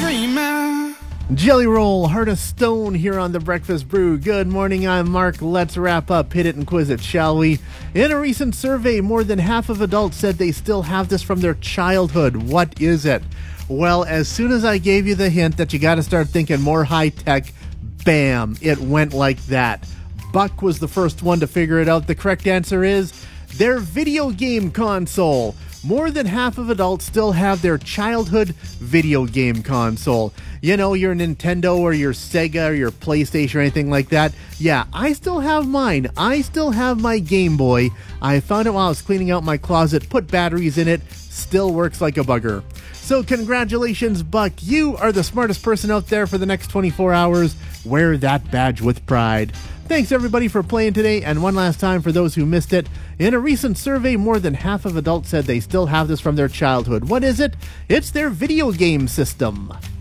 dreaming. Jelly Roll, Heart of Stone here on The Breakfast Brew. Good morning, I'm Mark. Let's wrap up Hit It and Quiz It, shall we? In a recent survey, more than half of adults said they still have this from their childhood. What is it? Well, as soon as I gave you the hint that you got to start thinking more high-tech, bam, it went like that. Buck was the first one to figure it out. The correct answer is their video game console. More than half of adults still have their childhood video game console. You know, your Nintendo or your Sega or your PlayStation or anything like that. Yeah, I still have mine. I still have my Game Boy. I found it while I was cleaning out my closet, put batteries in it, still works like a bugger. So congratulations, Buck. You are the smartest person out there for the next 24 hours. Wear that badge with pride. Thanks everybody for playing today, and one last time for those who missed it. In a recent survey, more than half of adults said they still have this from their childhood. What is it? It's their video game system.